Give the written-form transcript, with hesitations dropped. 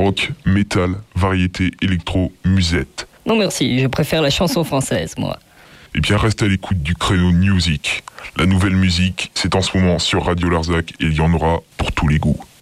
Rock, métal, variété, électro, musette. Non merci, je préfère la chanson française, moi. Eh bien, reste à l'écoute du créneau Music. La nouvelle musique, c'est en ce moment sur Radio Larzac et il y en aura pour tous les goûts.